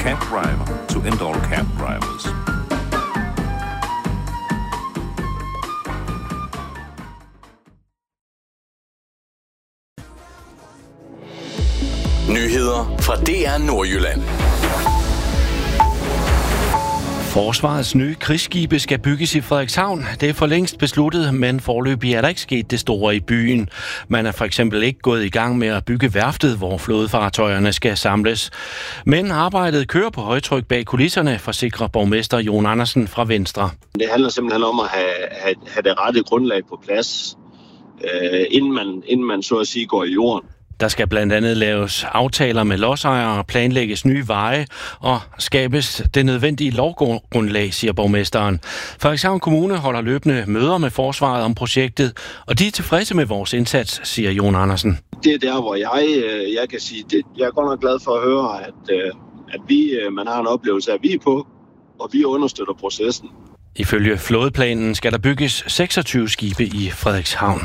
cab driver to end all cab drivers. Nyheder fra DR Nordjylland. Forsvarets nye krigsskibe skal bygges i Frederikshavn. Det er for længst besluttet, men foreløbig er der ikke sket det store i byen. Man er for eksempel ikke gået i gang med at bygge værftet, hvor flådefartøjerne skal samles. Men arbejdet kører på højtryk bag kulisserne, forsikrer borgmester Jon Andersen fra Venstre. Det handler simpelthen om at have det rette grundlag på plads, inden man så at sige går i jorden. Der skal blandt andet laves aftaler med lodsejere, planlægges nye veje og skabes det nødvendige lovgrundlag, siger borgmesteren. Frederikshavn Kommune holder løbende møder med forsvaret om projektet, og de er tilfredse med vores indsats, siger Jon Andersen. Det er der, hvor jeg kan sige, jeg er godt nok glad for at høre, at man har en oplevelse af, at vi er på, og vi understøtter processen. Ifølge flådeplanen skal der bygges 26 skibe i Frederikshavn.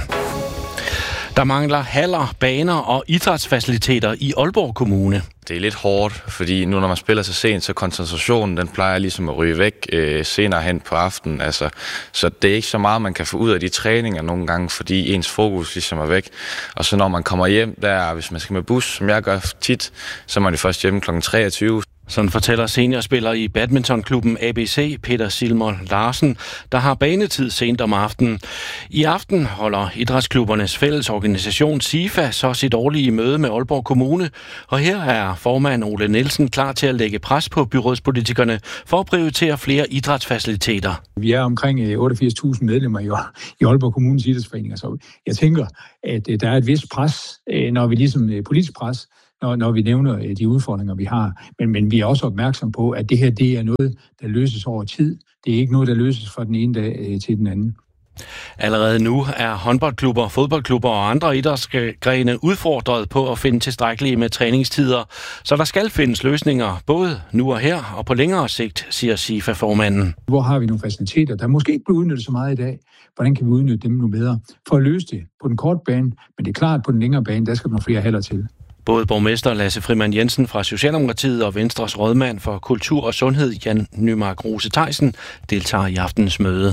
Der mangler haller, baner og idrætsfaciliteter i Aalborg Kommune. Det er lidt hårdt, fordi nu når man spiller så sent, så koncentrationen den plejer ligesom at ryge væk senere hen på aftenen. Altså, så det er ikke så meget, man kan få ud af de træninger nogle gange, fordi ens fokus ligesom er væk. Og så når man kommer hjem, hvis man skal med bus, som jeg gør tit, så er man først hjemme kl. 23. Sådan fortæller seniorspiller i badmintonklubben ABC, Peter Silmer Larsen, der har banetid sent om aftenen. I aften holder idrætsklubbernes fællesorganisation SIFA så sit årlige møde med Aalborg Kommune, og her er formand Ole Nielsen klar til at lægge pres på byrådspolitikerne for at prioritere flere idrætsfaciliteter. Vi er omkring 88.000 medlemmer i Aalborg Kommunes idrætsforeninger, så jeg tænker, at der er et vist pres, når vi ligesom politisk pres, når vi nævner de udfordringer, vi har. Men vi er også opmærksom på, at det her det er noget, der løses over tid. Det er ikke noget, der løses fra den ene dag til den anden. Allerede nu er håndboldklubber, fodboldklubber og andre idrætsgrene udfordret på at finde tilstrækkelige med træningstider, så der skal findes løsninger både nu og her og på længere sigt, siger SIFA-formanden. Hvor har vi nogle faciliteter, der måske ikke bliver udnyttet så meget i dag? Hvordan kan vi udnytte dem nu bedre for at løse det på den korte bane? Men det er klart, på den længere bane, der skal nogle flere haller til. Både borgmester Lasse Frimann Jensen fra Socialdemokratiet og Venstres rådmand for kultur og sundhed, Jan Nymark Rose Theisen, deltager i aftenens møde.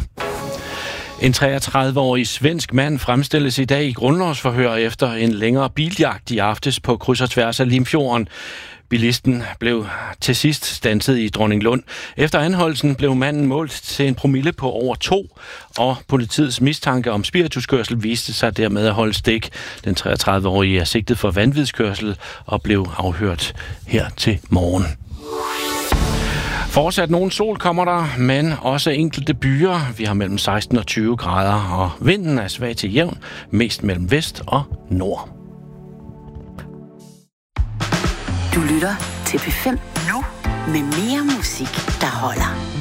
En 33-årig svensk mand fremstilles i dag i grundlovsforhør efter en længere biljagt i aftes på kryds og tværs af Limfjorden. Bilisten blev til sidst standset i Dronninglund. Efter anholdelsen blev manden målt til en promille på over 2, og politiets mistanke om spirituskørsel viste sig dermed at holde stik. Den 33-årige er sigtet for vanvidskørsel og blev afhørt her til morgen. Fortsat nogen sol kommer der, men også enkelte byer. Vi har mellem 16 og 20 grader, og vinden er svag til jævn, mest mellem vest og nord. Du lytter til P5 nu med mere musik, der holder.